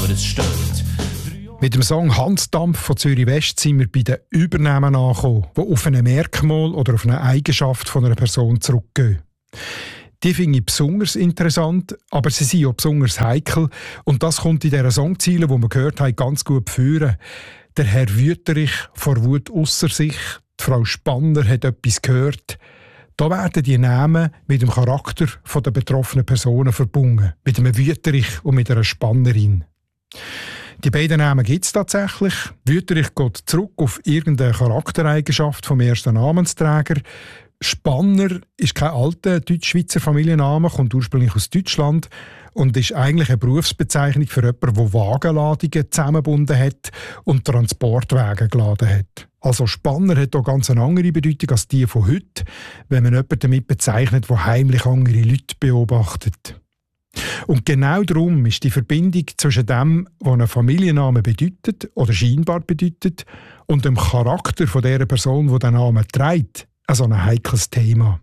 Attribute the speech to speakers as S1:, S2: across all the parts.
S1: aber es stört.
S2: Mit dem Song «Hansdampf» von Zürich West sind wir bei den Übernahmen angekommen, die auf ein Merkmal oder auf eine Eigenschaft von einer Person zurückgehen. Die finde ich besonders interessant, aber sie sind auch besonders heikel. Und das kommt in dieser Songziele, die wir gehört haben, ganz gut führen. Der Herr Wüterich vor Wut ausser sich, die Frau Spanner hat etwas gehört. Da werden die Namen mit dem Charakter der betroffenen Personen verbunden. Mit einem Wüterich und mit einer Spannerin. Die beiden Namen gibt es tatsächlich. Wüterich geht zurück auf irgendeine Charaktereigenschaft vom ersten Namensträger. Spanner ist kein alter Deutsch-Schweizer Familienname, kommt ursprünglich aus Deutschland und ist eigentlich eine Berufsbezeichnung für jemanden, der Wagenladungen zusammengebunden hat und Transportwagen geladen hat. Also Spanner hat hier ganz eine andere Bedeutung als die von heute, wenn man jemanden damit bezeichnet, der heimlich andere Leute beobachtet. Und genau darum ist die Verbindung zwischen dem, was ein Familienname bedeutet oder scheinbar bedeutet, und dem Charakter von der Person, die den Namen trägt, also ein heikles Thema.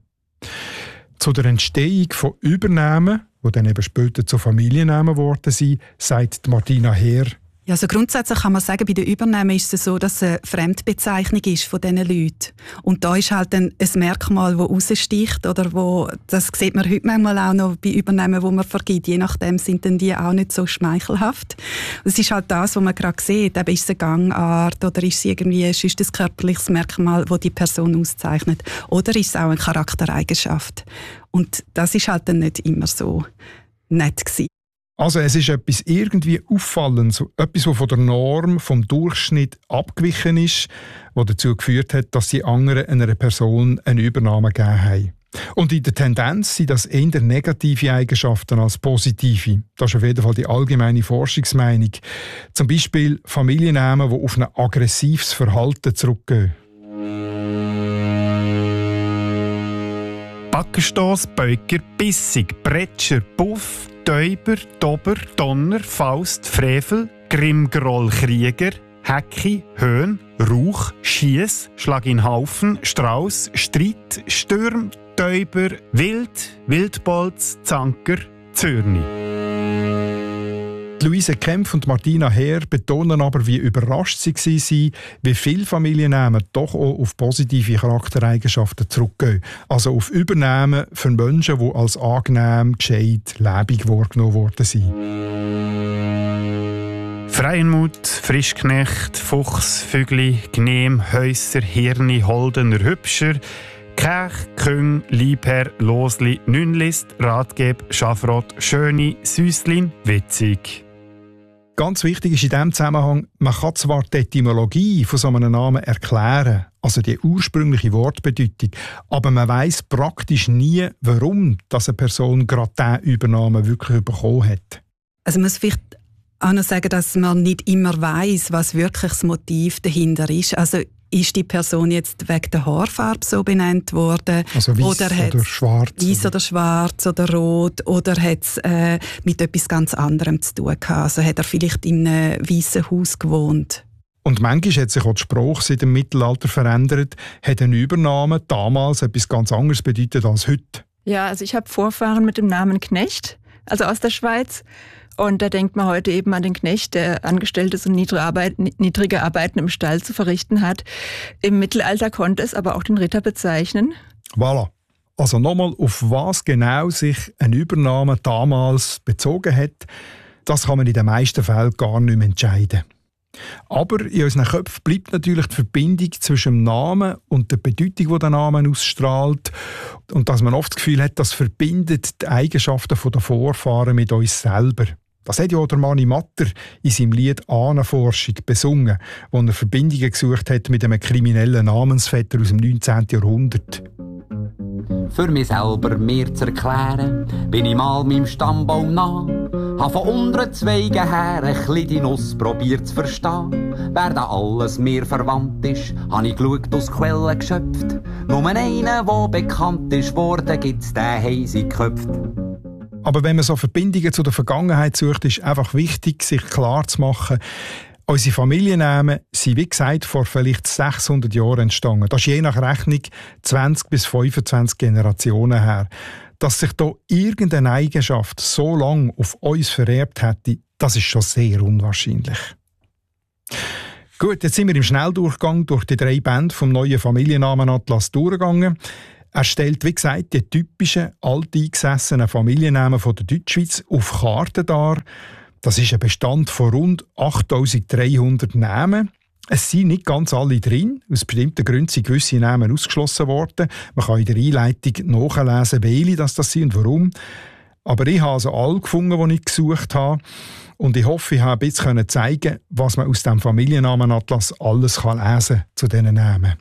S2: Zu der Entstehung von Übernamen, die dann eben später zu Familiennamen geworden sind, sagt Martina Heer:
S3: Ja, also grundsätzlich kann man sagen, bei den Übernahmen ist es so, dass es eine Fremdbezeichnung ist von diesen Leuten. Und da ist halt ein Merkmal, das raussticht, oder das sieht man heute manchmal auch noch bei Übernahmen, die man vergibt. Je nachdem sind dann die auch nicht so schmeichelhaft. Es ist halt das, was man gerade sieht. Eben ist es eine Gangart oder ist es irgendwie ein körperliches Merkmal, das die Person auszeichnet. Oder ist es auch eine Charaktereigenschaft. Und das ist halt dann nicht immer so nett gewesen.
S2: Also es ist etwas irgendwie Auffallendes, etwas, das von der Norm, vom Durchschnitt abgewichen ist, was dazu geführt hat, dass die anderen einer Person eine Übernahme gegeben haben. Und in der Tendenz sind das eher negative Eigenschaften als positive. Das ist auf jeden Fall die allgemeine Forschungsmeinung. Zum Beispiel Familiennamen, die auf ein aggressives Verhalten zurückgehen.
S4: Backenstoss, Beuker, Bissig, Bretscher, Puff, Täuber, Dober, Donner, Faust, Frevel, Grimmgroll, Krieger, Hecki, Höhn, Rauch, Schiess, Schlag in Haufen, Strauß, Streit, Stürm, Täuber, Wild, Wildbolz, Zanker, Zürni.
S2: Luise Kempf und Martina Heer betonen aber, wie überrascht sie waren, wie viele Familiennamen doch auch auf positive Charaktereigenschaften zurückgehen. Also auf Übernahmen für Menschen, die als angenehm, gescheit, lebendig wahrgenommen worden sind.
S4: Freienmut, Frischknecht, Fuchs, Fügli, Gnehm, Häuser, Hirni, Holdener, Hübscher, Kech, Küng, Liebherr, Losli, Nünlist, Ratgeb, Schafrot, Schöni, Süßlin, Witzig.
S2: Ganz wichtig ist in diesem Zusammenhang, man kann zwar die Etymologie von so einem Namen erklären, also die ursprüngliche Wortbedeutung, aber man weiss praktisch nie, warum eine Person gerade diesen Übernamen wirklich bekommen hat.
S3: Also man muss vielleicht auch noch sagen, dass man nicht immer weiss, was wirklich das Motiv dahinter ist. Also ist die Person jetzt wegen der Haarfarbe so benannt worden?
S2: Also weiß oder schwarz?
S3: Weiß oder schwarz oder rot? Oder hat es mit etwas ganz anderem zu tun gehabt? Also hat er vielleicht in einem weißen Haus gewohnt?
S2: Und manchmal hat sich auch die Sprache seit dem Mittelalter verändert. Hat eine Übernahme damals etwas ganz anderes bedeutet als heute?
S5: Ja, also ich habe Vorfahren mit dem Namen Knecht, also aus der Schweiz. Und da denkt man heute eben an den Knecht, der Angestelltes und niedrige Arbeiten im Stall zu verrichten hat. Im Mittelalter konnte es aber auch den Ritter bezeichnen.
S2: Voilà. Also nochmal, auf was genau sich eine Übernahme damals bezogen hat, das kann man in den meisten Fällen gar nicht mehr entscheiden. Aber in unseren Köpfen bleibt natürlich die Verbindung zwischen dem Namen und der Bedeutung, die der Name ausstrahlt. Und dass man oft das Gefühl hat, das verbindet die Eigenschaften der Vorfahren mit uns selber. Das hat ja auch der Mani Matter in seinem Lied «Ahnenforschung» besungen, wo er Verbindungen gesucht hat mit einem kriminellen Namensvetter aus dem 19. Jahrhundert.
S6: Für mich selber mir zu erklären, bin ich mal meinem Stammbaum nah. Hab von unteren Zweigen her ein bisschen die Nuss probiert zu verstehen. Wer da alles mir verwandt ist, hab ich geschaut, aus Quellen geschöpft. Nur einen, der bekannt ist worden, gibt's den heisig geköpft.
S2: Aber wenn man so Verbindungen zu der Vergangenheit sucht, ist einfach wichtig, sich klar zu machen, unsere Familiennamen sind, wie gesagt, vor vielleicht 600 Jahren entstanden. Das ist je nach Rechnung 20 bis 25 Generationen her. Dass sich da irgendeine Eigenschaft so lange auf uns vererbt hätte, das ist schon sehr unwahrscheinlich. Gut, jetzt sind wir im Schnelldurchgang durch die 3 Bände vom neuen Familiennamenatlas durchgegangen. Er stellt, wie gesagt, die typischen alteingesessenen Familiennamen von der Deutschschweiz auf Karten dar. Das ist ein Bestand von rund 8300 Namen. Es sind nicht ganz alle drin. Aus bestimmten Gründen sind gewisse Namen ausgeschlossen worden. Man kann in der Einleitung nachlesen, welche das sind und warum. Aber ich habe also alle gefunden, die ich gesucht habe. Und ich hoffe, ich habe jetzt zeigen, was man aus dem Familiennamenatlas alles lesen kann zu diesen Namen.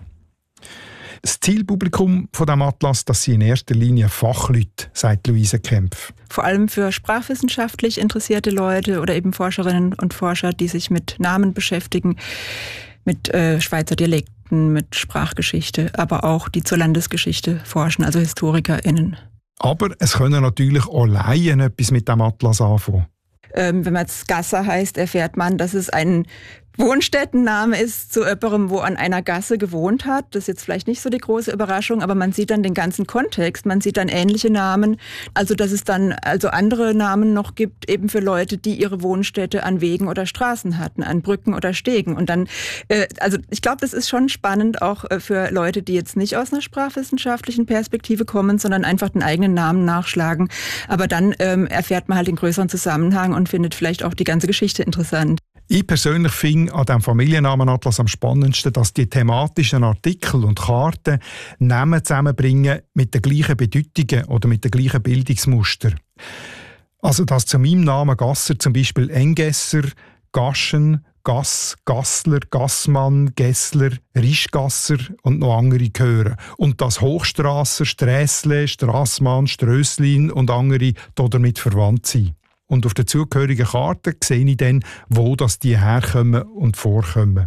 S2: Das Zielpublikum von diesem Atlas, das sind in erster Linie Fachleute, sagt Luise Kempf.
S5: Vor allem für sprachwissenschaftlich interessierte Leute oder eben Forscherinnen und Forscher, die sich mit Namen beschäftigen, mit Schweizer Dialekten, mit Sprachgeschichte, aber auch die zur Landesgeschichte forschen, also HistorikerInnen.
S2: Aber es können natürlich auch Laien etwas mit dem Atlas anfangen.
S5: Wenn man jetzt Gasser heißt, erfährt man, dass es ein Wohnstättenname ist zu jemandem, wo an einer Gasse gewohnt hat. Das ist jetzt vielleicht nicht so die große Überraschung, aber man sieht dann den ganzen Kontext. Man sieht dann ähnliche Namen. Also, dass es dann andere Namen noch gibt, eben für Leute, die ihre Wohnstätte an Wegen oder Straßen hatten, an Brücken oder Stegen. Und dann, ich glaube, das ist schon spannend auch für Leute, die jetzt nicht aus einer sprachwissenschaftlichen Perspektive kommen, sondern einfach den eigenen Namen nachschlagen. Aber dann erfährt man halt den größeren Zusammenhang und findet vielleicht auch die ganze Geschichte interessant.
S2: Ich persönlich finde an diesem Familiennamenatlas am spannendsten, dass die thematischen Artikel und Karten Namen zusammenbringen mit den gleichen Bedeutungen oder mit den gleichen Bildungsmustern. Also dass zu meinem Namen Gasser zum Beispiel Engesser, Gaschen, Gass, Gassler, Gassmann, Gessler, Rischgasser und noch andere gehören. Und dass Hochstrasser, Strässle, Strassmann, Strösslin und andere damit verwandt sind. Und auf der zugehörigen Karte sehe ich dann, wo die herkommen und vorkommen.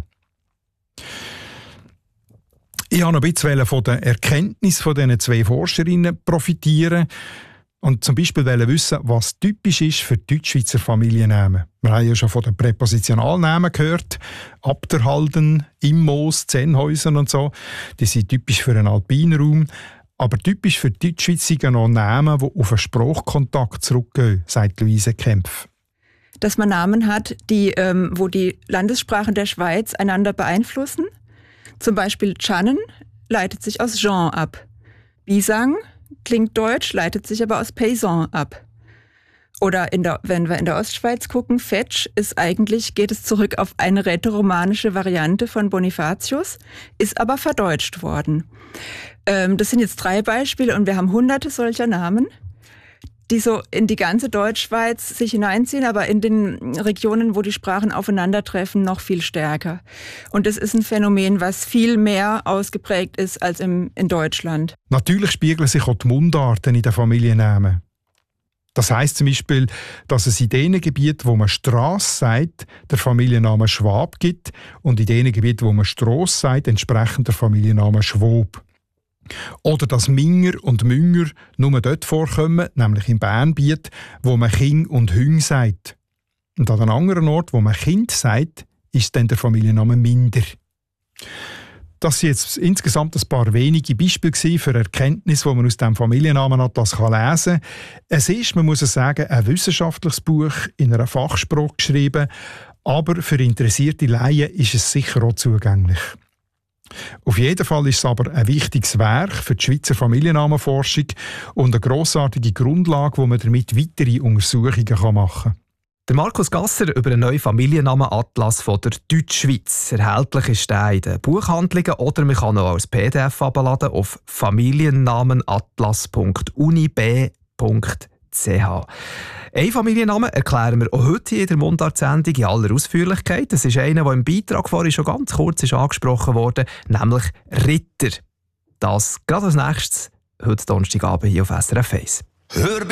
S2: Ich wollte noch ein bisschen von der Erkenntnis von diesen 2 Forscherinnen profitieren und zum Beispiel wissen, was typisch ist für Deutschschweizer Familiennamen. Wir haben ja schon von den Präpositionalnamen gehört. Abderhalden, Immos, Zennhäusen und so. Die sind typisch für einen Alpinraum. Aber typisch für die Deutschschweiz sind noch Namen, die auf einen Sprachkontakt zurückgehen, sagt Luise Kempf.
S5: Dass man Namen hat, wo die Landessprachen der Schweiz einander beeinflussen. Zum Beispiel Tschannen leitet sich aus Jean ab. Bisang klingt deutsch, leitet sich aber aus Paysan ab. Oder wenn wir in der Ostschweiz gucken, Fetsch geht es zurück auf eine rätoromanische Variante von Bonifatius, ist aber verdeutscht worden. Das sind jetzt 3 Beispiele und wir haben hunderte solcher Namen, die so in die ganze Deutschschweiz sich hineinziehen, aber in den Regionen, wo die Sprachen aufeinandertreffen, noch viel stärker. Und das ist ein Phänomen, was viel mehr ausgeprägt ist als in Deutschland.
S2: Natürlich spiegeln sich auch die Mundarten in den Familiennamen. Das heisst zum Beispiel, dass es in den Gebieten, wo man Strasse sagt, der Familienname Schwab gibt und in den Gebieten, wo man Strasse sagt, entsprechend der Familienname Schwob. Oder dass Minger und Münger nur dort vorkommen, nämlich im Bernbiet, wo man King und Hüng sagt. Und an einem anderen Ort, wo man Kind sagt, ist dann der Familienname Minder. Das sind jetzt insgesamt ein paar wenige Beispiele für Erkenntnisse, die man aus dem Familiennamenatlas lesen kann. Es ist, man muss es sagen, ein wissenschaftliches Buch in einer Fachsprache geschrieben, aber für interessierte Laien ist es sicher auch zugänglich. Auf jeden Fall ist es aber ein wichtiges Werk für die Schweizer Familiennamenforschung und eine grossartige Grundlage, wo man damit weitere Untersuchungen machen kann.
S1: Der Markus Gasser über einen neuen Familiennamenatlas von der Deutschschweiz. Erhältlich ist der in den Buchhandlungen oder man kann auch als PDF abladen auf familiennamenatlas.unib.ch. Einen Familiennamen erklären wir auch heute in der Mundart-Sendung in aller Ausführlichkeit. Das ist einer, der im Beitrag vorhin schon ganz kurz ist angesprochen wurde, nämlich Ritter. Das gerade als nächstes, heute Donnerstagabend hier auf SRF 1.